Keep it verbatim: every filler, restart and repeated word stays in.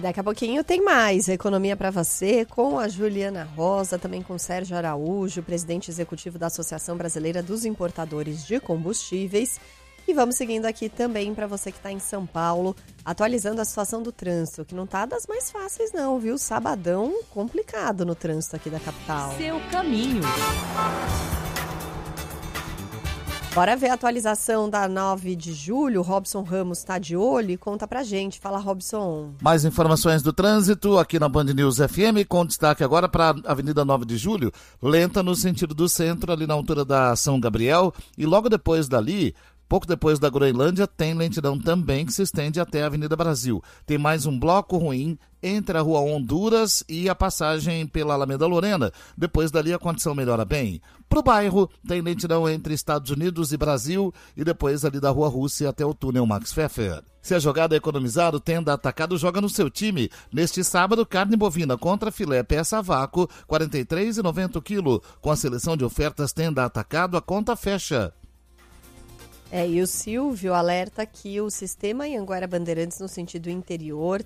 E daqui a pouquinho tem mais Economia para você com a Juliana Rosa, também com Sérgio Araújo, presidente executivo da Associação Brasileira dos Importadores de Combustíveis. E vamos seguindo aqui também para você que está em São Paulo, atualizando a situação do trânsito, que não tá das mais fáceis não, viu? Sabadão complicado no trânsito aqui da capital. Seu caminho. Bora ver a atualização da nove de julho. Robson Ramos está de olho e conta pra gente. Fala, Robson. Mais informações do trânsito aqui na Band News F M, com destaque agora para a Avenida nove de julho, lenta no sentido do centro, ali na altura da São Gabriel, e logo depois dali, pouco depois da Groenlândia, tem lentidão também que se estende até a Avenida Brasil. Tem mais um bloco ruim entre a Rua Honduras e a passagem pela Alameda Lorena. Depois dali a condição melhora bem. Para o bairro, tem lentidão entre Estados Unidos e Brasil e depois ali da Rua Rússia até o túnel Max Pfeffer. Se a jogada é economizar, o Tenda Atacado joga no seu time. Neste sábado, carne bovina contra filé peça a vácuo, quarenta e três reais e noventa centavos o quilo. Com a seleção de ofertas Tenda Atacado, a conta fecha. É, e o Silvio alerta que o sistema Anhanguera Bandeirantes no sentido interior